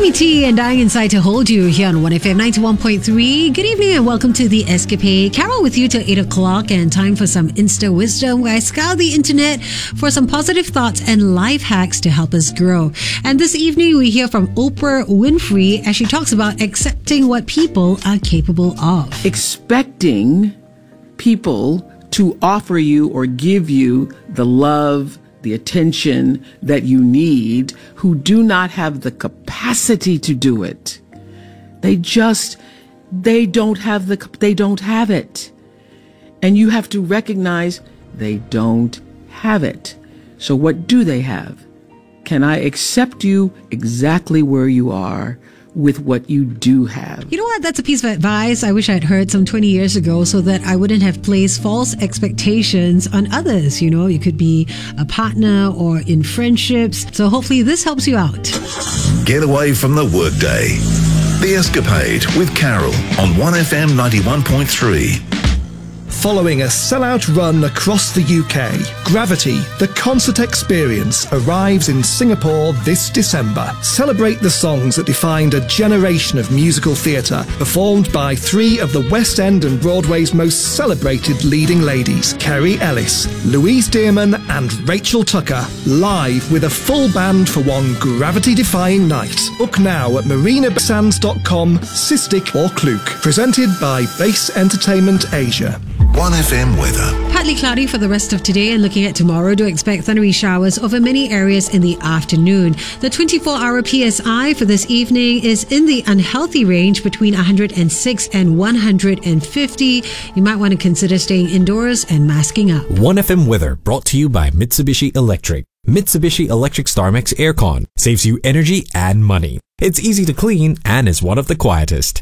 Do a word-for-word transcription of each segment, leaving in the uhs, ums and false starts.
Sammy T and Dying Inside to hold you here on one F M ninety-one point three. Good evening and welcome to The Escapade. Carol with you till eight o'clock and time for some Insta wisdom where I scour the internet for some positive thoughts and life hacks to help us grow. And this evening we hear from Oprah Winfrey as she talks about accepting what people are capable of. Expecting people to offer you or give you the love, the attention that you need, who do not have the capacity to do it. They just, they don't have the, they don't have it. And you have to recognize they don't have it. So what do they have? Can I accept you exactly where you are with what you do have? You know what? That's a piece of advice I wish I'd heard some twenty years ago so that I wouldn't have placed false expectations on others. You know, you could be a partner or in friendships. So hopefully this helps you out. Get away from the workday. The Escapade with Carol on one F M ninety-one point three. Following a sellout run across the U K, Gravity, the concert experience, arrives in Singapore this December. Celebrate the songs that defined a generation of musical theatre, performed by three of the West End and Broadway's most celebrated leading ladies, Kerry Ellis, Louise Dearman and Rachel Tucker, live with a full band for one gravity-defying night. Book now at marina sands dot com, Cystic or Klook. Presented by Base Entertainment Asia. one F M weather. Partly cloudy for the rest of today and looking at tomorrow, do expect thundery showers over many areas in the afternoon. The twenty-four hour P S I for this evening is in the unhealthy range between one hundred six and one hundred fifty. You might want to consider staying indoors and masking up. one F M weather brought to you by Mitsubishi Electric. Mitsubishi Electric StarMax Aircon saves you energy and money. It's easy to clean and is one of the quietest.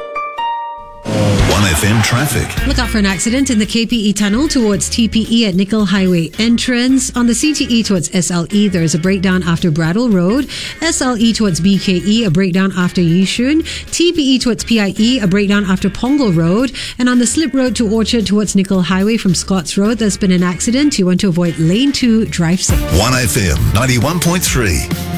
one F M traffic. Look out for an accident in the K P E tunnel towards T P E at Nickel Highway entrance. On the C T E towards S L E, there is a breakdown after Brattle Road. S L E towards B K E, a breakdown after Yishun. T P E towards P I E, a breakdown after Pongal Road. And on the slip road to Orchard towards Nickel Highway from Scotts Road, there's been an accident. You want to avoid lane two, drive safe. one F M ninety-one point three.